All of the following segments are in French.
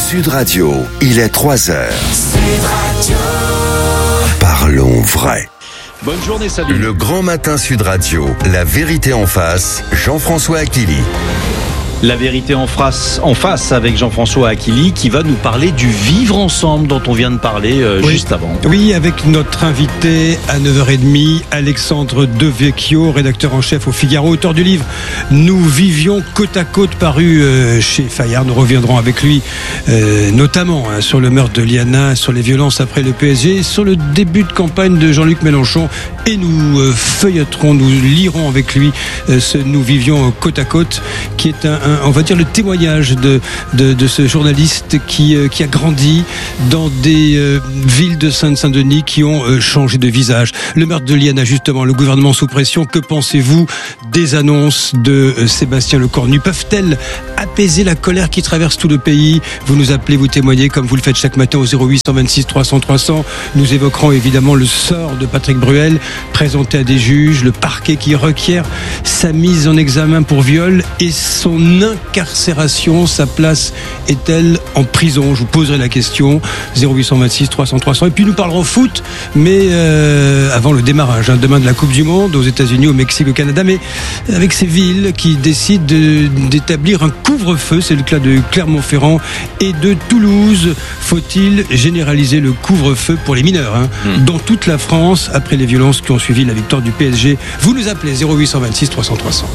Sud Radio, il est 3h. Sud Radio. Parlons vrai. Bonne journée, salut. Le grand matin Sud Radio, la vérité en face, Jean-François Aquili. La vérité en face avec Jean-François Aquili qui va nous parler du vivre ensemble dont on vient de parler juste avant. Oui, avec notre invité à 9h30, Alexandre Devecchio, rédacteur en chef au Figaro, auteur du livre « Nous vivions côte à côte » paru chez Fayard. Nous reviendrons avec lui notamment sur le meurtre de Liana, sur les violences après le PSG, sur le début de campagne de Jean-Luc Mélenchon et nous feuilleterons, nous lirons avec lui ce « Nous vivions côte à côte » qui est on va dire le témoignage de ce journaliste qui a grandi dans des villes de Seine-Saint-Denis qui ont changé de visage. Le meurtre de Liana, justement, le gouvernement sous pression. Que pensez-vous des annonces de Sébastien Lecornu? Peuvent-elles apaiser la colère qui traverse tout le pays? Vous nous appelez, vous témoignez comme vous le faites chaque matin au 0826 300 300. Nous évoquerons évidemment le sort de Patrick Bruel, présenté à des juges, le parquet qui requiert sa mise en examen pour viol et son incarcération. Sa place est-elle en prison? Je vous poserai la question. 0826 300 300. Et puis nous parlerons foot, mais avant le démarrage demain de la Coupe du Monde aux États-Unis, au Mexique, au Canada, mais avec ces villes qui décident d'établir un couvre-feu. C'est le cas de Clermont-Ferrand et de Toulouse. Faut-il généraliser le couvre-feu pour les mineurs dans toute la France après les violences qui ont suivi la victoire du PSG? Vous nous appelez 0826 300 300.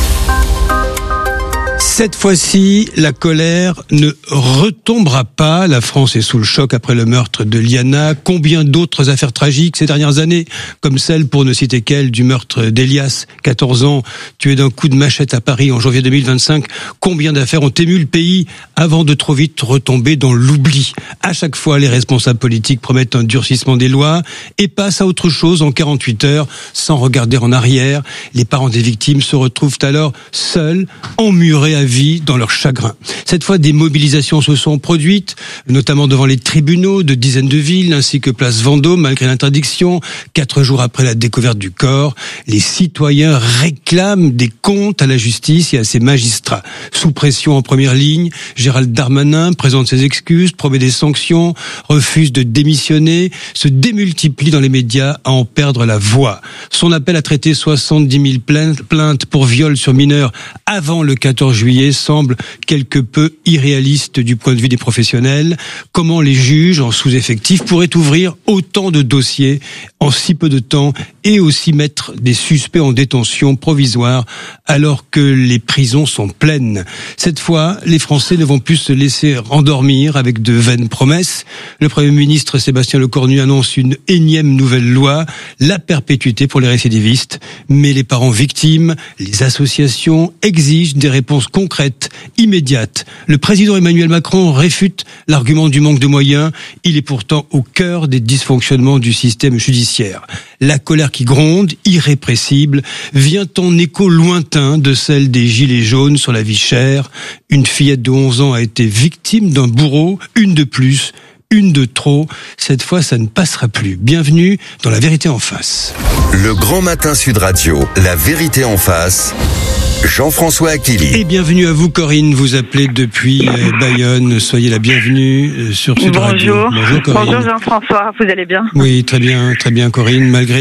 Cette fois-ci, la colère ne retombera pas. La France est sous le choc après le meurtre de Liana. Combien d'autres affaires tragiques ces dernières années, comme celle, pour ne citer qu'elle, du meurtre d'Elias, 14 ans, tué d'un coup de machette à Paris en janvier 2025. Combien d'affaires ont ému le pays avant de trop vite retomber dans l'oubli? À chaque fois, les responsables politiques promettent un durcissement des lois et passent à autre chose en 48 heures, sans regarder en arrière. Les parents des victimes se retrouvent alors seuls, emmurés à vie dans leur chagrin. Cette fois, des mobilisations se sont produites, notamment devant les tribunaux de dizaines de villes, ainsi que place Vendôme, malgré l'interdiction. 4 jours après la découverte du corps, les citoyens réclament des comptes à la justice et à ses magistrats. Sous pression en première ligne, Gérald Darmanin présente ses excuses, promet des sanctions, refuse de démissionner, se démultiplie dans les médias à en perdre la voix. Son appel à traiter 70 000 plaintes pour viol sur mineurs avant le 14 juillet semble quelque peu irréaliste du point de vue des professionnels. Comment les juges en sous-effectif pourraient ouvrir autant de dossiers en si peu de temps et aussi mettre des suspects en détention provisoire alors que les prisons sont pleines? Cette fois, les Français ne vont plus se laisser endormir avec de vaines promesses. Le Premier ministre Sébastien Lecornu annonce une énième nouvelle loi, la perpétuité pour les récidivistes. Mais les parents victimes, les associations exigent des réponses concrètes, immédiates. Le président Emmanuel Macron réfute l'argument du manque de moyens. Il est pourtant au cœur des dysfonctionnements du système judiciaire. La colère qui gronde, irrépressible, vient en écho lointain de celle des gilets jaunes sur la vie chère. Une fillette de 11 ans a été victime d'un bourreau, une de plus, une de trop. Cette fois, ça ne passera plus. Bienvenue dans La Vérité en face. Le grand matin Sud Radio, La Vérité en face, Jean-François Aquili. Et bienvenue à vous, Corinne. Vous appelez depuis Bayonne. Soyez la bienvenue sur Sud Radio. Bonjour, Corinne. Bonjour Jean-François, vous allez bien? Oui, très bien, Corinne. Malgré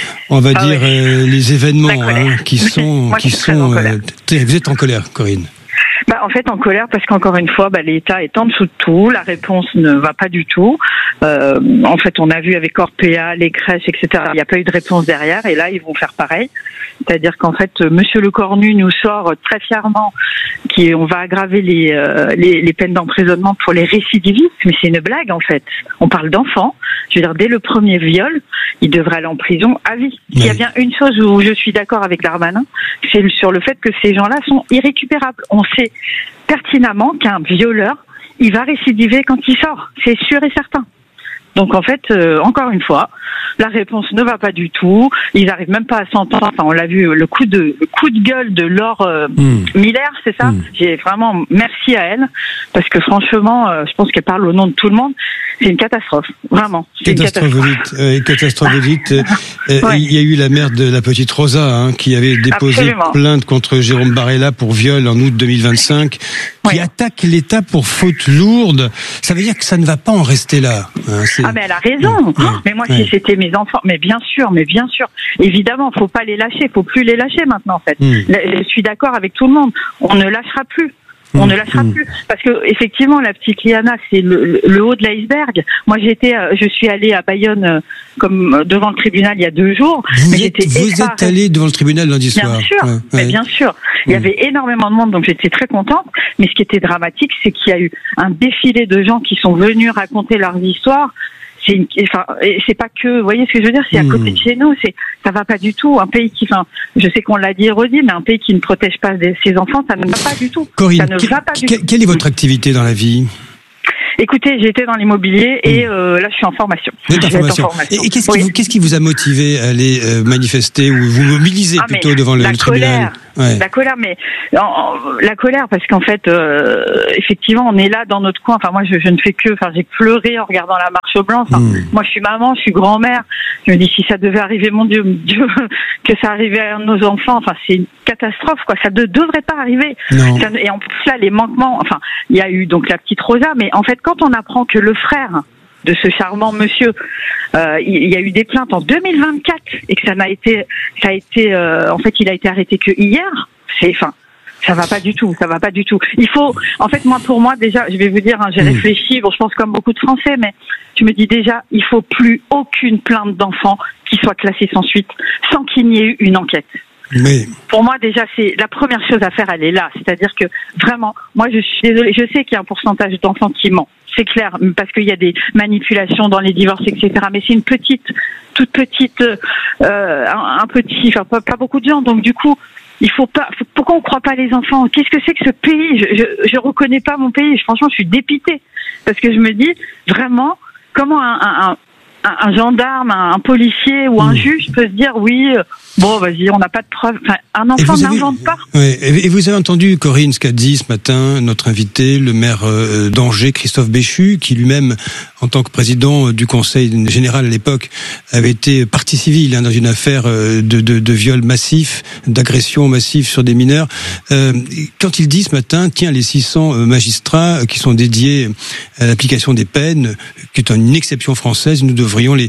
les événements qui sont, vous êtes en colère, Corinne. En fait, en colère parce qu'encore une fois, l'État est en dessous de tout. La réponse ne va pas du tout. En fait, on a vu avec Orpea, les crèches, etc. Il n'y a pas eu de réponse derrière. Et là, ils vont faire pareil. C'est-à-dire qu'en fait, Monsieur Lecornu nous sort très fièrement qu'on va aggraver les peines d'emprisonnement pour les récidivistes. Mais c'est une blague, en fait. On parle d'enfants. Je veux dire, dès le premier viol, il devrait aller en prison à vie. Il y a bien une chose où je suis d'accord avec Darmanin, c'est sur le fait que ces gens-là sont irrécupérables. On sait pertinemment qu'un violeur, il va récidiver quand il sort. C'est sûr et certain. Donc en fait, encore une fois, la réponse ne va pas du tout. Ils arrivent même pas à s'entendre. Enfin, on l'a vu, le coup de gueule de Laure Miller, c'est ça. J'ai vraiment merci à elle parce que franchement, je pense qu'elle parle au nom de tout le monde. c'est une catastrophe, vraiment. Catastrophe. Il y a eu la mère de la petite Rosa qui avait déposé plainte contre Jérôme Barella pour viol en août 2025, qui attaque l'État pour faute lourde. Ça veut dire que ça ne va pas en rester là. Mais elle a raison. Mais moi, si c'était mes enfants, mais bien sûr. Évidemment, faut pas les lâcher, faut plus les lâcher maintenant en fait. Je suis d'accord avec tout le monde. On ne lâchera plus. On ne lâchera plus parce que effectivement la petite Liana c'est le haut de l'iceberg. Moi je suis allée à Bayonne comme devant le tribunal il y a 2 jours. Vous êtes allée devant le tribunal lundi soir. Bien sûr. Il y avait énormément de monde donc j'étais très contente. Mais ce qui était dramatique c'est qu'il y a eu un défilé de gens qui sont venus raconter leurs histoires. C'est pas que, vous voyez ce que je veux dire, c'est à côté de chez nous, ça va pas du tout. Un pays je sais qu'on l'a dit et redit, mais un pays qui ne protège pas ses enfants, ça ne va pas du tout. Corinne, ça ne va pas du tout. Quelle est votre activité dans la vie ? Écoutez, j'étais dans l'immobilier et là je suis en formation. Vous êtes en formation. Et qu'est-ce qui vous a motivé à aller manifester ou vous mobiliser plutôt devant le tribunal ? La colère, mais la colère parce qu'en fait, effectivement, on est là dans notre coin. Enfin, moi, je ne fais que, j'ai pleuré en regardant la marche blanche. Moi, je suis maman, je suis grand-mère. Je me dis si ça devait arriver, mon Dieu, que ça arrivait à nos enfants. Enfin, c'est une catastrophe, quoi. Ça ne devrait pas arriver. Et en plus là, les manquements. Enfin, il y a eu donc la petite Rosa, mais en fait, quand on apprend que le frère de ce charmant monsieur, il y a eu des plaintes en 2024 et que il a été arrêté que hier. Ça va pas du tout. Il faut, en fait, pour moi, déjà, je vais vous dire, j'ai réfléchi, je pense comme beaucoup de Français, mais je me dis déjà, il faut plus aucune plainte d'enfant qui soit classée sans suite, sans qu'il n'y ait eu une enquête. Mais... Pour moi, déjà, c'est la première chose à faire, elle est là. C'est-à-dire que, vraiment, moi, je suis désolée, je sais qu'il y a un pourcentage d'enfants qui ment. C'est clair, parce qu'il y a des manipulations dans les divorces, etc. Mais c'est une toute petite, pas beaucoup de gens. Donc, du coup, pourquoi on croit pas les enfants? Qu'est-ce que c'est que ce pays? Je reconnais pas mon pays. Franchement, je suis dépitée. Parce que je me dis, vraiment, comment un gendarme, un policier ou un juge peut se dire oui, vas-y, on n'a pas de preuves. Enfin, un enfant n'invente pas. Oui, et vous avez entendu, Corinne, ce qu'a dit ce matin notre invité, le maire d'Angers, Christophe Béchu, qui lui-même, en tant que président du Conseil général à l'époque, avait été partie civile dans une affaire de viol massif, d'agression massive sur des mineurs. Quand il dit ce matin, tiens, les 600 magistrats qui sont dédiés à l'application des peines, qui est une exception française, nous devrions les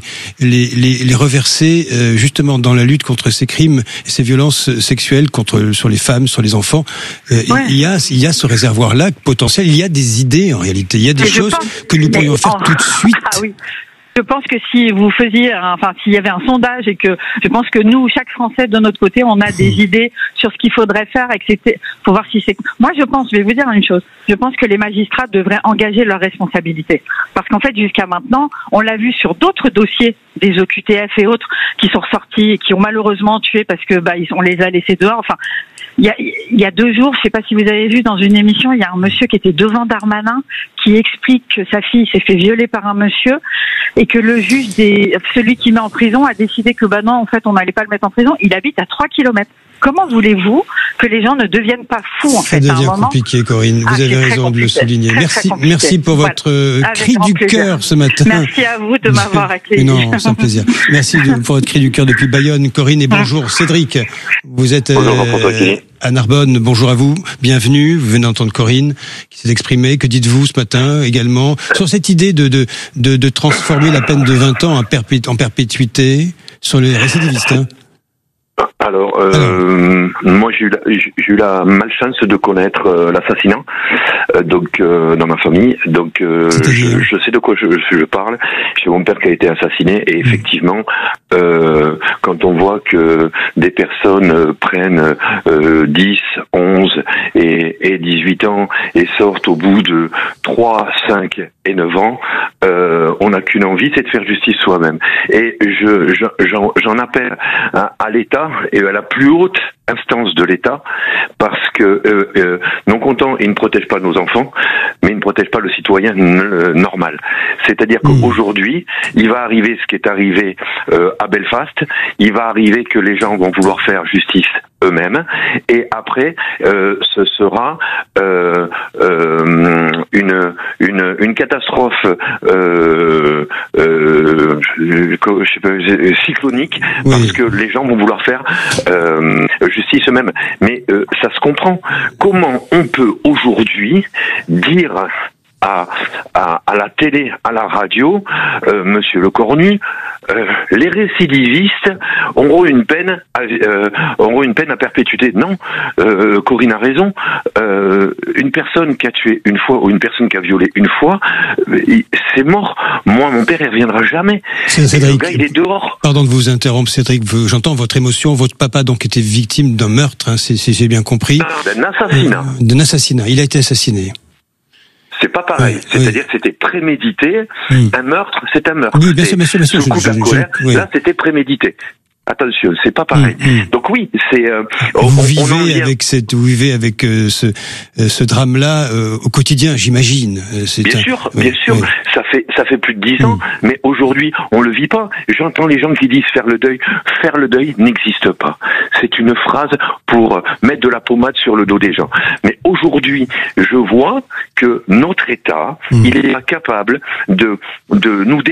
reverser justement dans la lutte contre ces crimes et ces violences sexuelles sur les femmes, sur les enfants. Il y a ce réservoir-là potentiel. Il y a des idées en réalité. Il y a des choses que nous pourrions faire tout de suite. Ah oui. Je pense que si vous faisiez, s'il y avait un sondage et que je pense que nous, chaque Français de notre côté, on a des idées sur ce qu'il faudrait faire et que faut voir si c'est. Moi, je vais vous dire une chose. Je pense que les magistrats devraient engager leurs responsabilités. Parce qu'en fait, jusqu'à maintenant, on l'a vu sur d'autres dossiers, des OQTF et autres, qui sont ressortis et qui ont malheureusement tué parce que, on les a laissés dehors. Enfin, il y a 2 jours, je sais pas si vous avez vu dans une émission, il y a un monsieur qui était devant Darmanin qui explique que sa fille s'est fait violer par un monsieur et que le juge celui qui met en prison a décidé que non, en fait, on n'allait pas le mettre en prison. Il habite à 3 kilomètres. Comment voulez-vous que les gens ne deviennent pas fous, en fait, à un moment? Ça devient compliqué, Corinne. Vous avez raison de le souligner. Merci pour votre cri du cœur ce matin. Merci à vous de m'avoir accueilli. Non, sans plaisir. Merci pour votre cri du cœur depuis Bayonne, Corinne, et bonjour. Cédric, vous êtes à Narbonne. Bonjour à vous. Bienvenue. Vous venez d'entendre Corinne qui s'est exprimée. Que dites-vous ce matin également sur cette idée de transformer la peine de 20 ans en perpétuité sur les récidivistes? Alors, moi j'ai eu la malchance de connaître l'assassinat dans ma famille, donc je sais de quoi je parle. J'ai mon père qui a été assassiné et effectivement, quand on voit que des personnes prennent 10, 11 et 18 ans et sortent au bout de 3, 5 et 9 ans, on n'a qu'une envie, c'est de faire justice soi-même. Et j'en appelle à l'État et à la plus haute instance de l'État, parce que non content, il ne protège pas nos enfants, mais il ne protège pas le citoyen normal. C'est-à-dire qu'aujourd'hui, il va arriver ce qui est arrivé à Belfast, il va arriver que les gens vont vouloir faire justice eux-mêmes, et après, ce sera une catastrophe cyclonique, parce que les gens vont vouloir faire justice eux-mêmes. Mais ça se comprend. Comment on peut aujourd'hui dire à la télé, à la radio, Monsieur Lecornu, les récidivistes auront une peine à perpétuité. Non, Corinne a raison. Une personne qui a tué une fois ou une personne qui a violé une fois, c'est mort. Moi, mon père, il reviendra jamais. Cédric, le gars, il est dehors. Pardon de vous interrompre, Cédric. J'entends votre émotion. Votre papa donc était victime d'un meurtre, hein, si j'ai bien compris. D'un assassinat. D'un assassinat. Il a été assassiné. C'est pas pareil. C'est-à-dire que c'était prémédité. Un meurtre, c'est un meurtre. Oui, bien sûr. Sous coup de la colère, là, c'était prémédité. Attention, c'est pas pareil. Donc oui, c'est vous vivez avec ce drame-là au quotidien, j'imagine. Bien sûr. Ça fait plus de 10 ans, mais aujourd'hui, on le vit pas. J'entends les gens qui disent faire le deuil. Faire le deuil n'existe pas. C'est une phrase pour mettre de la pommade sur le dos des gens. Mais aujourd'hui, je vois que notre État, il est capable de nous